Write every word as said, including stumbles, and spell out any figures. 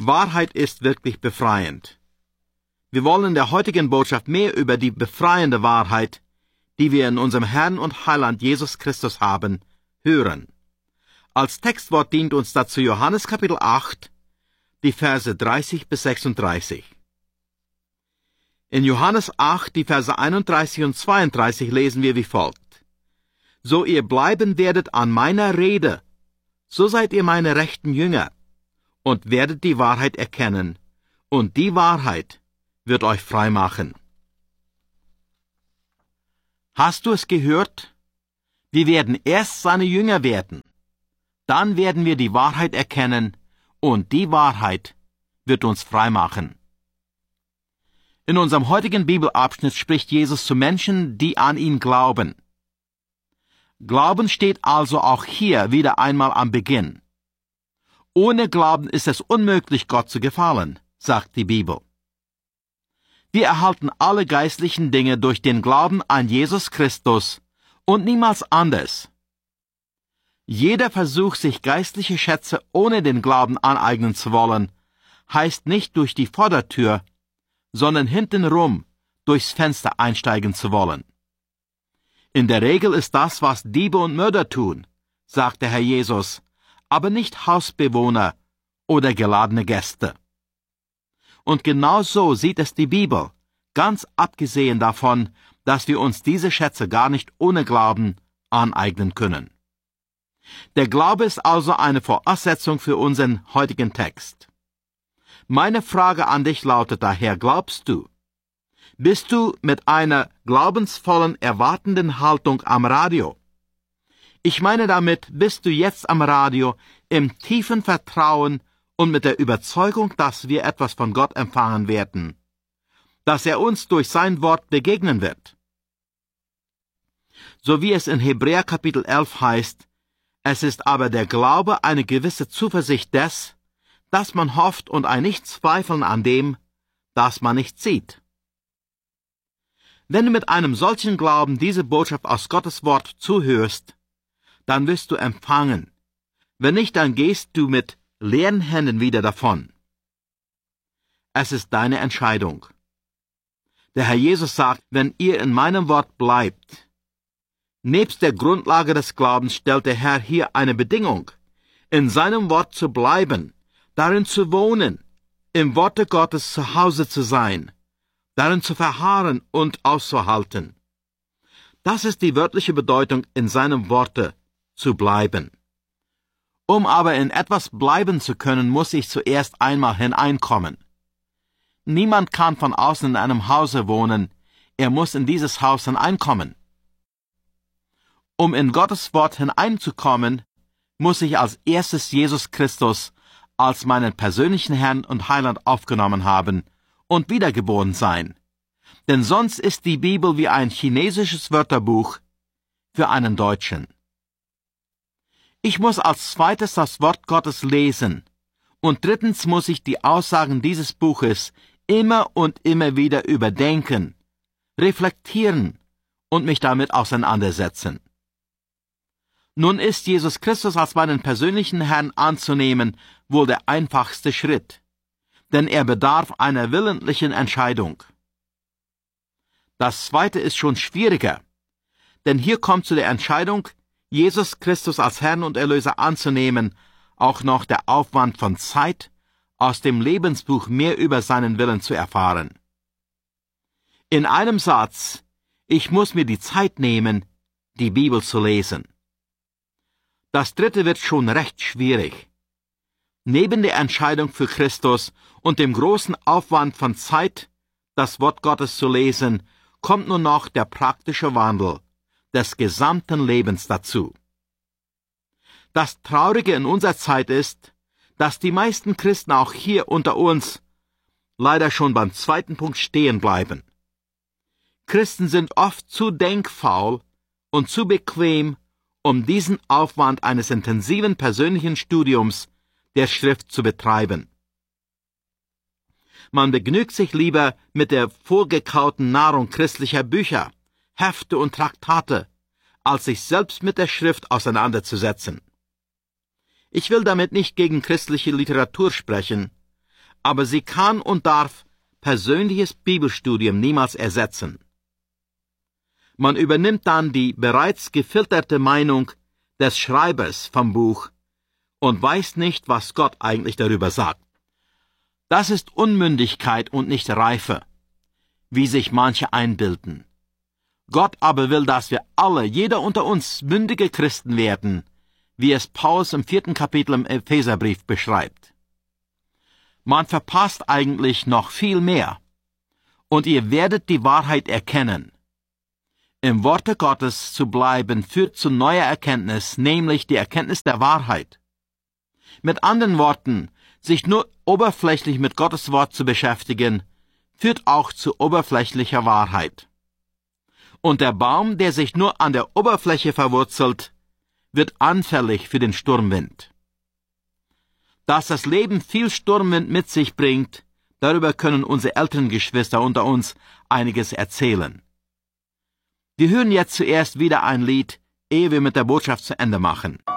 Wahrheit ist wirklich befreiend. Wir wollen in der heutigen Botschaft mehr über die befreiende Wahrheit, die wir in unserem Herrn und Heiland Jesus Christus haben, hören. Als Textwort dient uns dazu Johannes Kapitel acht, die Verse dreißig bis sechsunddreißig. In Johannes acht, die Verse einunddreißig und zweiunddreißig lesen wir wie folgt: So ihr bleiben werdet an meiner Rede, so seid ihr meine rechten Jünger, und werdet die Wahrheit erkennen, und die Wahrheit wird euch frei machen. Hast du es gehört? Wir werden erst seine Jünger werden. Dann werden wir die Wahrheit erkennen, und die Wahrheit wird uns frei machen. In unserem heutigen Bibelabschnitt spricht Jesus zu Menschen, die an ihn glauben. Glauben steht also auch hier wieder einmal am Beginn. Ohne Glauben ist es unmöglich, Gott zu gefallen, sagt die Bibel. Wir erhalten alle geistlichen Dinge durch den Glauben an Jesus Christus und niemals anders. Jeder Versuch, sich geistliche Schätze ohne den Glauben aneignen zu wollen, heißt nicht durch die Vordertür, sondern hintenrum durchs Fenster einsteigen zu wollen. In der Regel ist das, was Diebe und Mörder tun, sagte Herr Jesus, aber nicht Hausbewohner oder geladene Gäste. Und genau so sieht es die Bibel, ganz abgesehen davon, dass wir uns diese Schätze gar nicht ohne Glauben aneignen können. Der Glaube ist also eine Voraussetzung für unseren heutigen Text. Meine Frage an dich lautet daher: Glaubst du? Bist du mit einer glaubensvollen, erwartenden Haltung am Radio? Ich meine damit, bist du jetzt am Radio im tiefen Vertrauen und mit der Überzeugung, dass wir etwas von Gott empfangen werden, dass er uns durch sein Wort begegnen wird. So wie es in Hebräer Kapitel elf heißt: Es ist aber der Glaube eine gewisse Zuversicht des, dass man hofft, und ein Nichtzweifeln an dem, das man nicht sieht. Wenn du mit einem solchen Glauben diese Botschaft aus Gottes Wort zuhörst, dann wirst du empfangen. Wenn nicht, dann gehst du mit leeren Händen wieder davon. Es ist deine Entscheidung. Der Herr Jesus sagt, wenn ihr in meinem Wort bleibt. Nebst der Grundlage des Glaubens stellt der Herr hier eine Bedingung, in seinem Wort zu bleiben, darin zu wohnen, im Worte Gottes zu Hause zu sein, darin zu verharren und auszuhalten. Das ist die wörtliche Bedeutung, in seinem Worte zu bleiben. Um aber in etwas bleiben zu können, muss ich zuerst einmal hineinkommen. Niemand kann von außen in einem Hause wohnen, er muss in dieses Haus hineinkommen. Um in Gottes Wort hineinzukommen, muss ich als erstes Jesus Christus als meinen persönlichen Herrn und Heiland aufgenommen haben und wiedergeboren sein. Denn sonst ist die Bibel wie ein chinesisches Wörterbuch für einen Deutschen. Ich muss als zweites das Wort Gottes lesen, und drittens muss ich die Aussagen dieses Buches immer und immer wieder überdenken, reflektieren und mich damit auseinandersetzen. Nun ist Jesus Christus als meinen persönlichen Herrn anzunehmen wohl der einfachste Schritt, denn er bedarf einer willentlichen Entscheidung. Das zweite ist schon schwieriger, denn hier kommt zu der Entscheidung, Jesus Christus als Herrn und Erlöser anzunehmen, auch noch der Aufwand von Zeit, aus dem Lebensbuch mehr über seinen Willen zu erfahren. In einem Satz: Ich muss mir die Zeit nehmen, die Bibel zu lesen. Das dritte wird schon recht schwierig. Neben der Entscheidung für Christus und dem großen Aufwand von Zeit, das Wort Gottes zu lesen, kommt nun noch der praktische Wandel des gesamten Lebens dazu. Das Traurige in unserer Zeit ist, dass die meisten Christen auch hier unter uns leider schon beim zweiten Punkt stehen bleiben. Christen sind oft zu denkfaul und zu bequem, um diesen Aufwand eines intensiven persönlichen Studiums der Schrift zu betreiben. Man begnügt sich lieber mit der vorgekauten Nahrung christlicher Bücher, Hefte und Traktate, als sich selbst mit der Schrift auseinanderzusetzen. Ich will damit nicht gegen christliche Literatur sprechen, aber sie kann und darf persönliches Bibelstudium niemals ersetzen. Man übernimmt dann die bereits gefilterte Meinung des Schreibers vom Buch und weiß nicht, was Gott eigentlich darüber sagt. Das ist Unmündigkeit und nicht Reife, wie sich manche einbilden. Gott aber will, dass wir alle, jeder unter uns, mündige Christen werden, wie es Paulus im vierten Kapitel im Epheserbrief beschreibt. Man verpasst eigentlich noch viel mehr, und ihr werdet die Wahrheit erkennen. Im Worte Gottes zu bleiben führt zu neuer Erkenntnis, nämlich die Erkenntnis der Wahrheit. Mit anderen Worten, sich nur oberflächlich mit Gottes Wort zu beschäftigen, führt auch zu oberflächlicher Wahrheit. Und der Baum, der sich nur an der Oberfläche verwurzelt, wird anfällig für den Sturmwind. Dass das Leben viel Sturmwind mit sich bringt, darüber können unsere älteren Geschwister unter uns einiges erzählen. Wir hören jetzt zuerst wieder ein Lied, ehe wir mit der Botschaft zu Ende machen.